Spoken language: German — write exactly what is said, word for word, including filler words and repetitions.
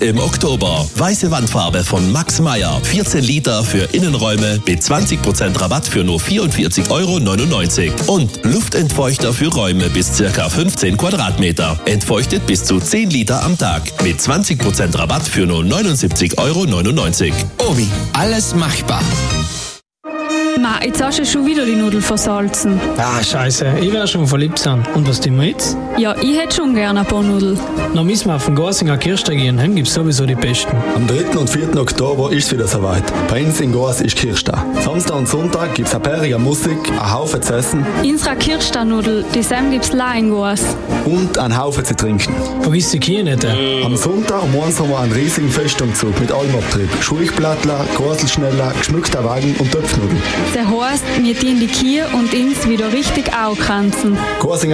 Im Oktober weiße Wandfarbe von Max Meyer. vierzehn Liter für Innenräume mit zwanzig Prozent Rabatt für nur vierundvierzig Euro neunundneunzig. Und Luftentfeuchter für Räume bis ca. fünfzehn Quadratmeter. Entfeuchtet bis zu zehn Liter am Tag mit zwanzig Prozent Rabatt für nur neunundsiebzig Euro neunundneunzig. Obi, alles machbar. Ma, jetzt hast du schon wieder die Nudeln versalzen. Ah, scheiße, ich werde schon verliebt sein. Und was tun wir jetzt? Ja, ich hätte schon gerne ein paar Nudeln. Dann müssen wir auf den Garsinger Kirchtag gehen, heim gibt's sowieso die besten. Am dritten und vierten Oktober ist es wieder soweit. Bei uns in Gors ist Kirchtag. Samstag und Sonntag gibt's eine bärige Musik, einen Haufen zu essen. Unsere Kirchtag-Nudel, die Sam gibt's la in Gors. Und einen Haufen zu trinken. Vergiss die Kühe nicht. Äh. Am Sonntag um eins haben wir einen riesigen Festumzug mit allem Abtrieb. Schulchblattler, Korselschneller, geschmückter Wagen und Töpfnudeln. Das heisst, wir dienen die Kühe und uns wieder richtig aufkränzen. Garsinger